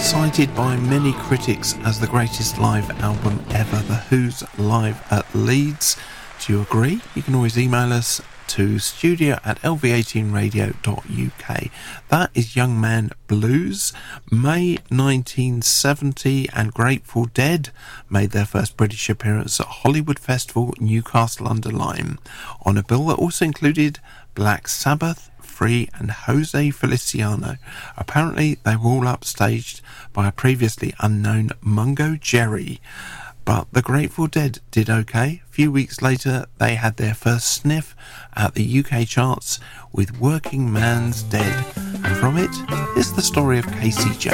cited by many critics as the greatest live album ever, The Who's Live at Leeds. Do you agree? You can always email us to studio@lv18radio.uk. That is Young Man Blues. May 1970, and Grateful Dead made their first British appearance at Hollywood Festival, Newcastle-under-Lyme, on a bill that also included Black Sabbath, Free and Jose Feliciano. Apparently they were all upstaged by a previously unknown Mungo Jerry. But the Grateful Dead did okay. A few weeks later, they had their first sniff at the UK charts with Working Man's Dead. And from it is the story of Casey Jones.